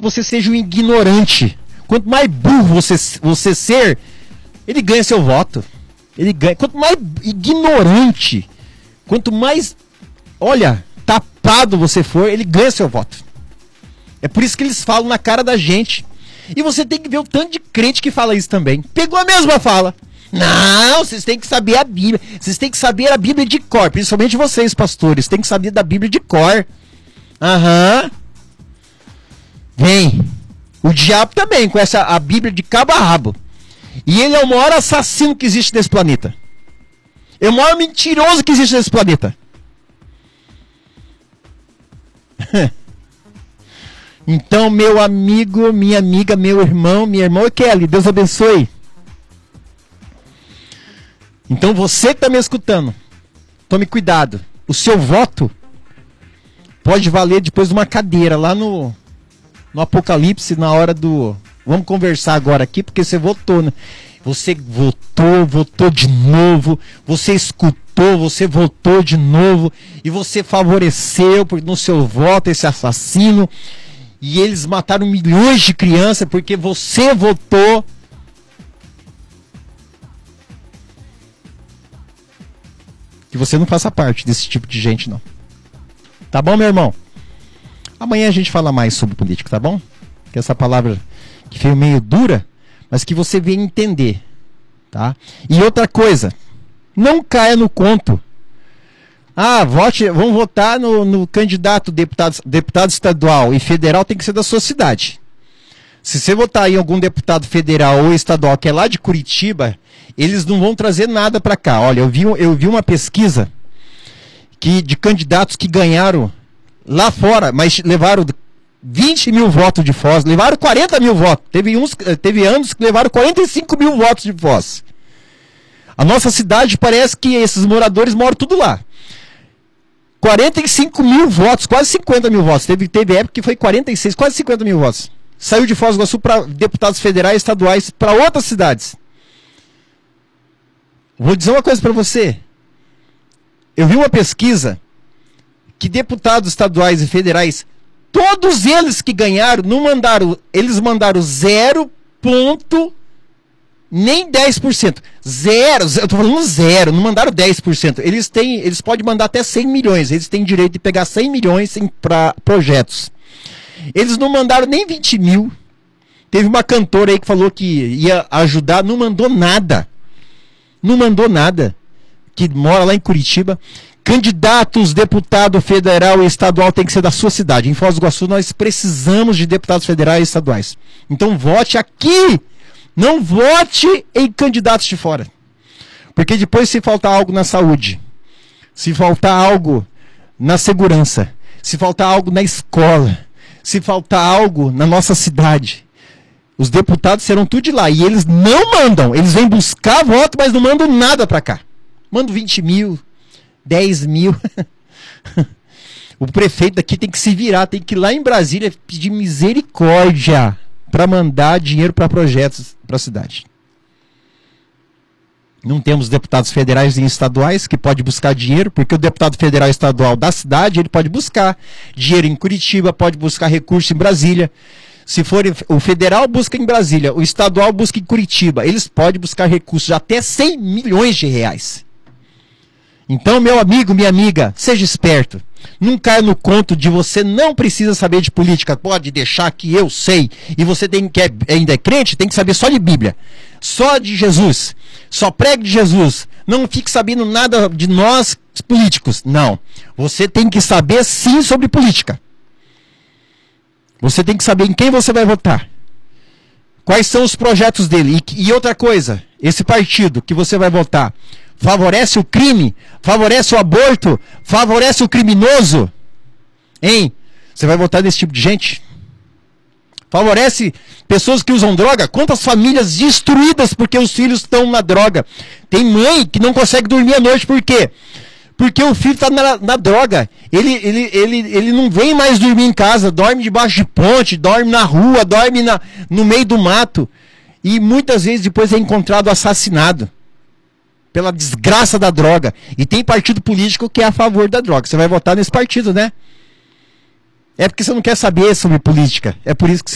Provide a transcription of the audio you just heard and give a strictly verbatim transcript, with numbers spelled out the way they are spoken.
você seja um ignorante. Quanto mais burro você, você ser, ele ganha seu voto. Ele ganha. Quanto mais ignorante, quanto mais, olha, tapado você for, ele ganha seu voto. É por isso que eles falam na cara da gente. E você tem que ver o tanto de crente que fala isso também. Pegou a mesma fala. Não, vocês têm que saber a Bíblia. Vocês têm que saber a Bíblia de cor. Principalmente vocês, pastores. Têm que saber da Bíblia de cor. Aham. Uhum. Vem. O diabo também conhece a, a Bíblia de cabo a rabo. E ele é o maior assassino que existe nesse planeta. É o maior mentiroso que existe nesse planeta. Então, meu amigo, minha amiga, meu irmão, minha irmã Kelly, Deus abençoe. Então, você que está me escutando, tome cuidado. O seu voto pode valer depois de uma cadeira lá no, no Apocalipse, na hora do... Vamos conversar agora aqui, porque você votou, né? Você votou, votou de novo, você escutou, você votou de novo, e você favoreceu no seu voto esse assassino, e eles mataram milhões de crianças porque você votou. Que você não faça parte desse tipo de gente, não. Tá bom, meu irmão? Amanhã a gente fala mais sobre política, tá bom? Que essa palavra que foi meio dura, mas que você venha entender, tá? E outra coisa, não caia no conto. Ah, vote, vamos votar no, no candidato deputado, deputado estadual e federal, tem que ser da sua cidade. Se você votar em algum deputado federal ou estadual que é lá de Curitiba, eles não vão trazer nada para cá. Olha, eu vi, eu vi uma pesquisa que, de candidatos que ganharam lá fora, mas levaram vinte mil votos de Foz, levaram quarenta mil votos. Teve, uns, teve anos que levaram quarenta e cinco mil votos de Foz. A nossa cidade parece que esses moradores moram tudo lá. quarenta e cinco mil votos, quase cinquenta mil votos. Teve, teve época que foi quarenta e seis, quase cinquenta mil votos. Saiu de Foz do Iguaçu para deputados federais e estaduais para outras cidades. Vou dizer uma coisa para você. Eu vi uma pesquisa que deputados estaduais e federais, todos eles que ganharam, não mandaram, eles mandaram zero ponto nem dez por cento. Zero, eu tô falando zero, não mandaram dez por cento. Eles têm, eles podem mandar até cem milhões, eles têm direito de pegar cem milhões para projetos. Eles não mandaram nem vinte mil. Teve uma cantora aí que falou que ia ajudar, não mandou nada. Não mandou nada. Que mora lá em Curitiba. Candidatos, deputado federal e estadual tem que ser da sua cidade. Em Foz do Iguaçu nós precisamos de deputados federais e estaduais. Então vote aqui. Não vote em candidatos de fora. Porque depois, se faltar algo na saúde, se faltar algo na segurança, se faltar algo na escola, se faltar algo na nossa cidade, os deputados serão tudo de lá. E eles não mandam. Eles vêm buscar voto, mas não mandam nada para cá. Mandam vinte mil, dez mil. O prefeito daqui tem que se virar, tem que ir lá em Brasília pedir misericórdia para mandar dinheiro para projetos para a cidade. Não temos deputados federais e estaduais que pode buscar dinheiro, porque o deputado federal e estadual da cidade, ele pode buscar dinheiro em Curitiba, pode buscar recurso em Brasília. Se for o federal, busca em Brasília, o estadual busca em Curitiba. Eles podem buscar recursos de até cem milhões de reais. Então, meu amigo, minha amiga, seja esperto. Não caia no conto de você não precisa saber de política. Pode deixar que eu sei. E você tem que é, ainda é crente, tem que saber só de Bíblia. Só de Jesus. Só pregue de Jesus. Não fique sabendo nada de nós políticos. Não. Você tem que saber sim sobre política. Você tem que saber em quem você vai votar. Quais são os projetos dele. E, e outra coisa, esse partido que você vai votar favorece o crime? Favorece o aborto? Favorece o criminoso? Hein? Você vai votar nesse tipo de gente? Favorece pessoas que usam droga? Quantas famílias destruídas porque os filhos estão na droga? Tem mãe que não consegue dormir à noite, por quê? Porque o filho está na, na droga. Ele, ele, ele, ele não vem mais dormir em casa, dorme debaixo de ponte, dorme na rua, dorme na, no meio do mato. E muitas vezes depois é encontrado assassinado pela desgraça da droga. E tem partido político que é a favor da droga. Você vai votar nesse partido, né? É porque você não quer saber sobre política. É por isso que você